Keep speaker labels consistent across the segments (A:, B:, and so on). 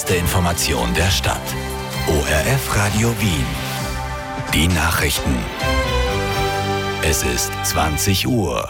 A: Die Information der Stadt. ORF Radio Wien. Die Nachrichten. Es ist 20 Uhr.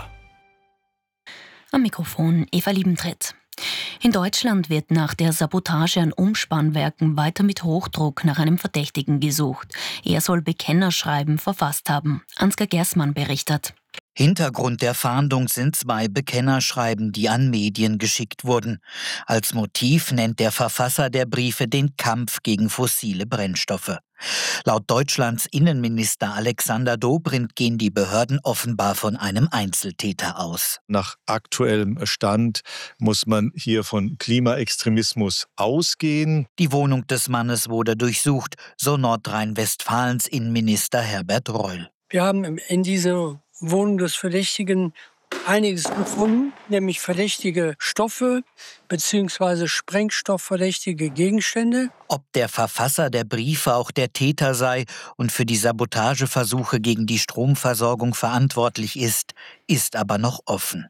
B: Am Mikrofon Eva Liebentritt. In Deutschland wird nach der Sabotage an Umspannwerken weiter mit Hochdruck nach einem Verdächtigen gesucht. Er soll Bekennerschreiben verfasst haben. Ansgar Gersmann berichtet.
C: Hintergrund der Fahndung sind 2 Bekennerschreiben, die an Medien geschickt wurden. Als Motiv nennt der Verfasser der Briefe den Kampf gegen fossile Brennstoffe. Laut Deutschlands Innenminister Alexander Dobrindt gehen die Behörden offenbar von einem Einzeltäter aus.
D: Nach aktuellem Stand muss man hier von Klimaextremismus ausgehen.
C: Die Wohnung des Mannes wurde durchsucht, so Nordrhein-Westfalens Innenminister Herbert Reul.
E: Wir haben in dieser Wohnung des Verdächtigen einiges gefunden, nämlich verdächtige Stoffe bzw. sprengstoffverdächtige Gegenstände.
C: Ob der Verfasser der Briefe auch der Täter sei und für die Sabotageversuche gegen die Stromversorgung verantwortlich ist aber noch offen.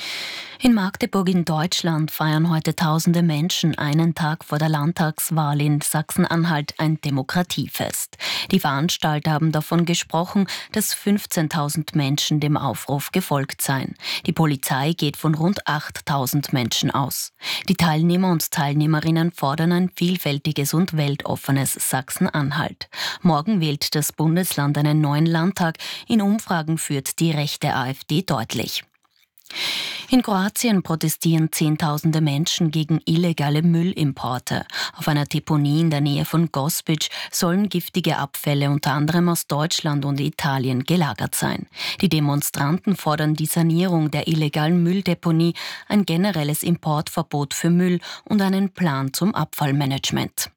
B: In Magdeburg in Deutschland feiern heute tausende Menschen einen Tag vor der Landtagswahl in Sachsen-Anhalt ein Demokratiefest. Die Veranstalter haben davon gesprochen, dass 15.000 Menschen dem Aufruf gefolgt seien. Die Polizei geht von rund 8.000 Menschen aus. Die Teilnehmer und Teilnehmerinnen fordern ein vielfältiges und weltoffenes Sachsen-Anhalt. Morgen wählt das Bundesland einen neuen Landtag. In Umfragen führt die rechte AfD deutlich. In Kroatien protestieren Zehntausende Menschen gegen illegale Müllimporte. Auf einer Deponie in der Nähe von Gospic sollen giftige Abfälle unter anderem aus Deutschland und Italien gelagert sein. Die Demonstranten fordern die Sanierung der illegalen Mülldeponie, ein generelles Importverbot für Müll und einen Plan zum Abfallmanagement.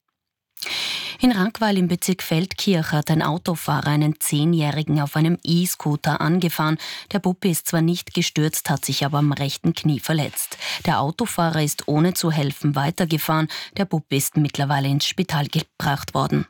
B: In Rankweil im Bezirk Feldkirch hat ein Autofahrer einen 10-Jährigen auf einem E-Scooter angefahren. Der Bub ist zwar nicht gestürzt, hat sich aber am rechten Knie verletzt. Der Autofahrer ist ohne zu helfen weitergefahren. Der Bub ist mittlerweile ins Spital gebracht worden.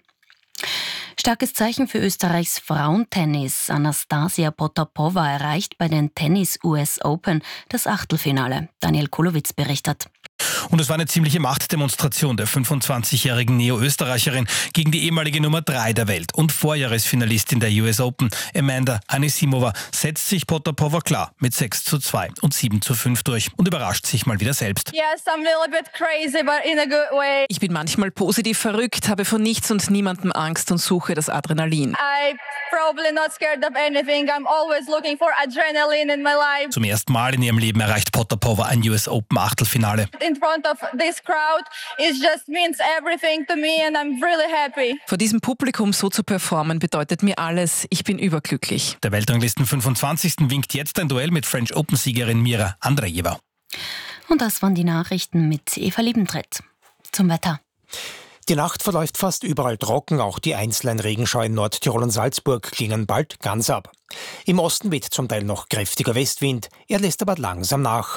B: Starkes Zeichen für Österreichs Frauentennis. Anastasia Potapova erreicht bei den Tennis US Open das Achtelfinale. Daniel Kulowitz berichtet.
F: Und es war eine ziemliche Machtdemonstration der 25-jährigen Neo-Österreicherin gegen die ehemalige Nummer 3 der Welt und Vorjahresfinalistin der US Open, Amanda Anisimova, setzt sich Potapova klar mit 6:2 und 7:5 durch und überrascht sich mal wieder selbst.
G: Yes, I'm a little bit crazy, but in a good way.
H: Ich bin manchmal positiv verrückt, habe vor nichts und niemandem Angst und suche das Adrenalin.
G: I'm probably not scared of anything. I'm always looking for adrenaline in my life.
F: Zum ersten Mal in ihrem Leben erreicht Potapova ein US Open Achtelfinale.
G: In front of this crowd, it just means everything to me and I'm really happy.
H: Vor diesem Publikum so zu performen bedeutet mir alles. Ich bin überglücklich.
F: Der Weltranglisten 25. winkt jetzt ein Duell mit French Open-Siegerin Mira Andreeva.
B: Und das waren die Nachrichten mit Eva Liebentritt. Zum Wetter.
I: Die Nacht verläuft fast überall trocken, auch die einzelnen Regenschauer in Nordtirol und Salzburg klingen bald ganz ab. Im Osten weht zum Teil noch kräftiger Westwind, er lässt aber langsam nach.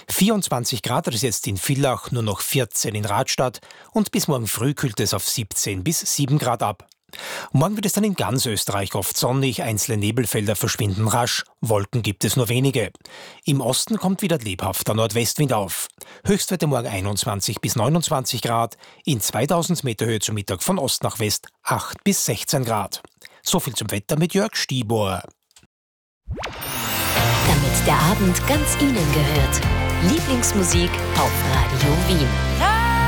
I: 24 Grad ist jetzt in Villach, nur noch 14 in Radstadt und bis morgen früh kühlt es auf 17 bis 7 Grad ab. Morgen wird es dann in ganz Österreich oft sonnig, einzelne Nebelfelder verschwinden rasch, Wolken gibt es nur wenige. Im Osten kommt wieder lebhafter Nordwestwind auf. Höchstwerte morgen 21 bis 29 Grad, in 2000 Meter Höhe zum Mittag von Ost nach West 8 bis 16 Grad. So viel zum Wetter mit Jörg Stieber.
J: Damit der Abend ganz Ihnen gehört. Lieblingsmusik auf Radio Wien.